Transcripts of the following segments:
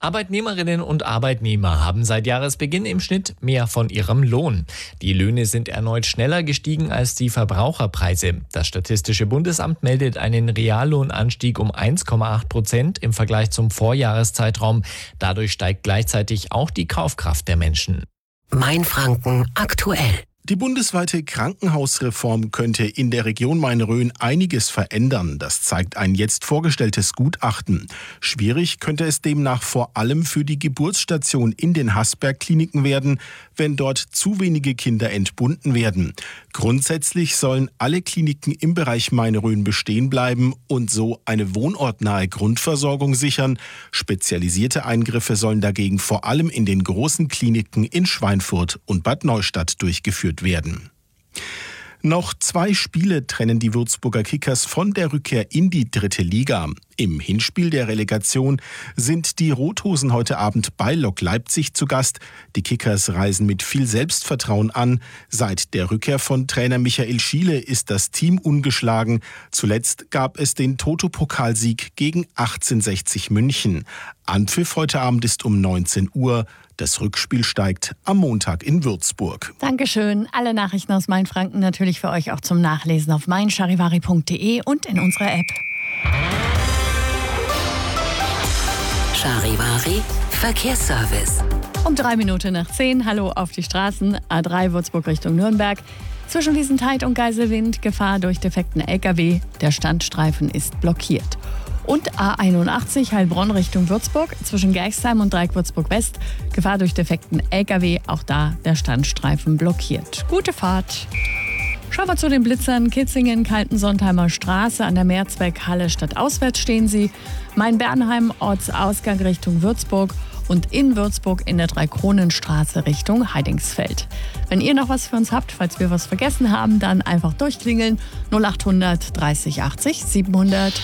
Arbeitnehmerinnen und Arbeitnehmer haben seit Jahresbeginn im Schnitt mehr von ihrem Lohn. Die Löhne sind erneut schneller gestiegen als die Verbraucherpreise. Das Statistische Bundesamt meldet einen Reallohnanstieg um 1,8% im Vergleich zum Vorjahreszeitraum. Dadurch steigt gleichzeitig auch die Kaufkraft der Menschen. Mainfranken aktuell. Die bundesweite Krankenhausreform könnte in der Region Main-Rhön einiges verändern. Das zeigt ein jetzt vorgestelltes Gutachten. Schwierig könnte es demnach vor allem für die Geburtsstation in den Haßberg-Kliniken werden, wenn dort zu wenige Kinder entbunden werden. Grundsätzlich sollen alle Kliniken im Bereich Main-Rhön bestehen bleiben und so eine wohnortnahe Grundversorgung sichern. Spezialisierte Eingriffe sollen dagegen vor allem in den großen Kliniken in Schweinfurt und Bad Neustadt durchgeführt werden. Noch 2 Spiele trennen die Würzburger Kickers von der Rückkehr in die 3. Liga. Im Hinspiel der Relegation sind die Rothosen heute Abend bei Lok Leipzig zu Gast. Die Kickers reisen mit viel Selbstvertrauen an. Seit der Rückkehr von Trainer Michael Schiele ist das Team ungeschlagen. Zuletzt gab es den Toto-Pokalsieg gegen 1860 München. Anpfiff heute Abend ist um 19 Uhr. Das Rückspiel steigt am Montag in Würzburg. Dankeschön. Alle Nachrichten aus Mainfranken natürlich für euch auch zum Nachlesen auf meincharivari.de und in unserer App. Charivari Verkehrsservice. Um 10:03. Hallo auf die Straßen. A3 Würzburg Richtung Nürnberg. Zwischen Wiesentheid und Geiselwind Gefahr durch defekten LKW. Der Standstreifen ist blockiert. Und A81 Heilbronn Richtung Würzburg, zwischen Gerxheim und Dreieck Würzburg West. Gefahr durch defekten LKW, auch da der Standstreifen blockiert. Gute Fahrt. Schauen wir zu den Blitzern. Kitzingen, Kaltensontheimer Straße, an der Mehrzweckhalle stadtauswärts stehen sie. Main-Bernheim, Ortsausgang Richtung Würzburg. Und in Würzburg in der Dreikronenstraße Richtung Heidingsfeld. Wenn ihr noch was für uns habt, falls wir was vergessen haben, dann einfach durchklingeln. 0800 30 80 700.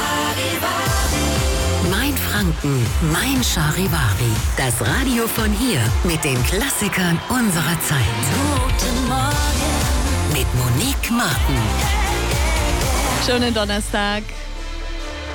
Mainfranken, Mein Charivari. Das Radio von hier mit den Klassikern unserer Zeit. Guten Morgen mit Monique Martin. Schönen Donnerstag.